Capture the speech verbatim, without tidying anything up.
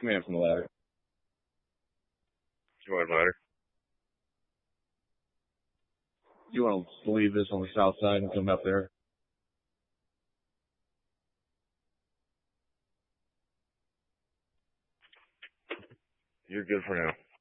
Command from the ladder. You want a ladder? You want to leave this on the south side and come up there? You're good for now.